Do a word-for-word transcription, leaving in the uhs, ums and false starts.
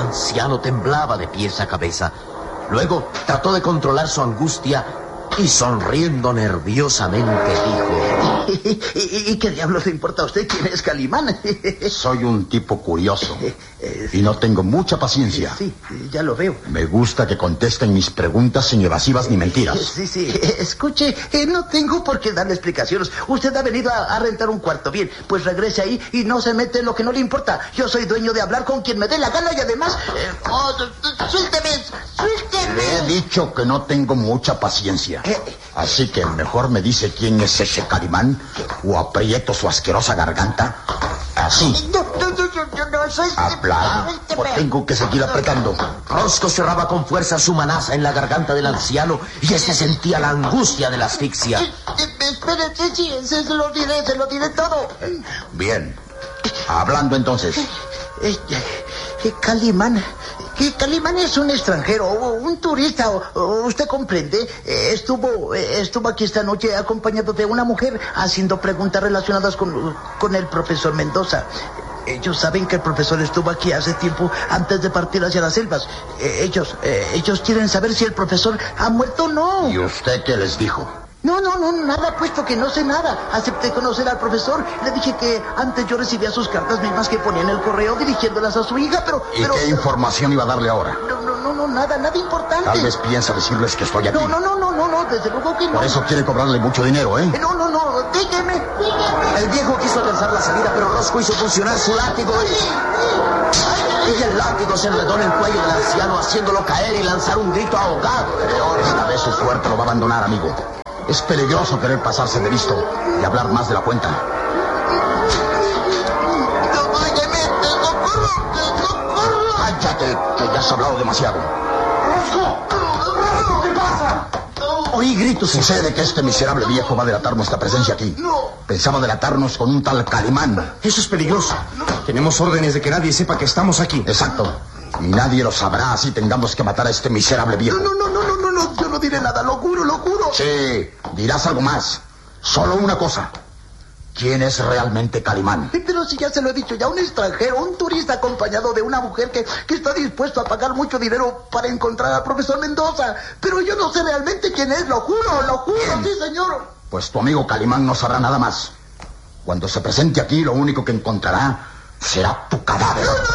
anciano temblaba de pies a cabeza. Luego trató de controlar su angustia y sonriendo nerviosamente dijo: ¿Y, y qué diablos le importa a usted quién es Calimán? Soy un tipo curioso y no tengo mucha paciencia. Sí, ya lo veo. Me gusta que contesten mis preguntas sin evasivas ni mentiras. Sí, sí, escuche, eh, no tengo por qué darle explicaciones. Usted ha venido a, a rentar un cuarto. Bien, pues regrese ahí y no se mete en lo que no le importa. Yo soy dueño de hablar con quien me dé la gana y además... Eh, oh, suélteme, suélteme. Le he dicho que no tengo mucha paciencia. Así que mejor me dice quién es ese Calimán o aprieto su asquerosa garganta. Así. No, no, no, yo, yo no soy... ¿Hablará o tengo que seguir apretando? Rosco cerraba con fuerza su manaza en la garganta del anciano y este sentía la angustia de la asfixia. Espere, sí, sí, se, se lo diré, se lo diré todo. Bien. Hablando entonces. Eh, eh, Calimán... Que Calimán es un extranjero, un turista, usted comprende. Estuvo, estuvo aquí esta noche acompañado de una mujer haciendo preguntas relacionadas con, con el profesor Mendoza. Ellos saben que el profesor estuvo aquí hace tiempo antes de partir hacia las selvas. Ellos, ellos quieren saber si el profesor ha muerto o no. ¿Y usted qué les dijo? No, no, no, nada, puesto que no sé nada. Acepté conocer al profesor. Le dije que antes yo recibía sus cartas mismas que ponía en el correo dirigiéndolas a su hija, pero... ¿Y pero, qué información iba a darle ahora? No, no, no, no, nada, nada importante. Tal vez piensa decirles que estoy aquí. No, no, no, no, no, no, desde luego que no. Por eso quiere cobrarle mucho dinero, ¿eh? No, no, no, dígame, dígame. El viejo quiso alcanzar la salida, pero Rosco hizo funcionar su látigo y... Y el látigo se enredó en el cuello del anciano, haciéndolo caer y lanzar un grito ahogado. Esta vez su suerte lo va a abandonar, amigo. Es peligroso querer pasarse de listo y hablar más de la cuenta. Cállate, que ya has hablado demasiado. ¿Qué pasa? Oí gritos. Sucede que este miserable viejo va a delatar nuestra presencia aquí. Pensaba delatarnos con un tal Calimán. Eso es peligroso. Tenemos órdenes de que nadie sepa que estamos aquí. Exacto. Y nadie lo sabrá así tengamos que matar a este miserable viejo. No, no, no, no, no, no, yo no diré nada, lo juro, lo juro. Sí, dirás algo más. Solo una cosa. ¿Quién es realmente Calimán? Pero si ya se lo he dicho, ya un extranjero, un turista acompañado de una mujer que, que está dispuesto a pagar mucho dinero para encontrar al profesor Mendoza. Pero yo no sé realmente quién es, lo juro, lo juro, Bien. Sí, señor. Pues tu amigo Calimán no sabrá nada más. Cuando se presente aquí, lo único que encontrará será tu cadáver.